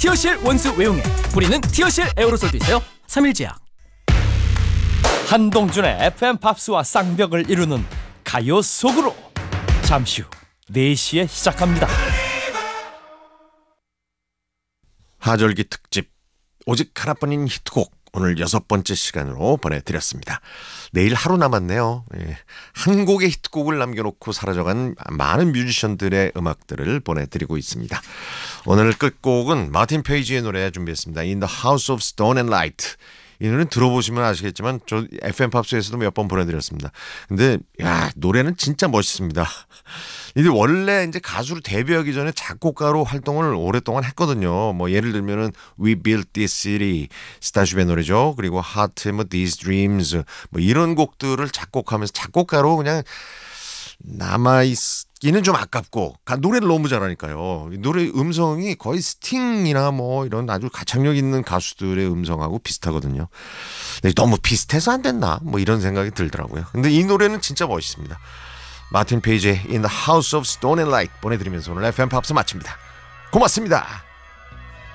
티어실 원수 외용에 뿌리는 티어실 에어로솔도 있어요. 3일제약. 한동준의 FM 팝스와 쌍벽을 이루는 가요 속으로 잠시 후 4시에 시작합니다. 하절기 특집 오직 하나뿐인 히트곡 오늘 6번째 시간으로 보내드렸습니다. 내일 하루 남았네요. 한 곡의 히트곡을 남겨놓고 사라져간 많은 뮤지션들의 음악들을 보내드리고 있습니다. 오늘 끝곡은 마틴 페이지의 노래 준비했습니다. In the House of Stone and Light. 이 노래는 들어보시면 아시겠지만 저 FM 팝스에서도 몇 번 보내드렸습니다. 근데 노래는 진짜 멋있습니다. 이게 원래 이제 가수로 데뷔하기 전에 작곡가로 활동을 오랫동안 했거든요. 뭐 예를 들면은 We Built This City, 스타쉽의 노래죠. 그리고 Heart, These Dreams 뭐 이런 곡들을 작곡하면서 작곡가로 그냥 남아있기는 좀 아깝고 노래를 너무 잘하니까요. 노래 음성이 거의 스팅이나 뭐 이런 아주 가창력 있는 가수들의 음성하고 비슷하거든요. 근데 너무 비슷해서 안 됐나 뭐 이런 생각이 들더라고요. 근데 이 노래는 진짜 멋있습니다. 마틴 페이지의 In the House of Stone and Light 보내드리면서 오늘 FM 팝스 마칩니다. 고맙습니다.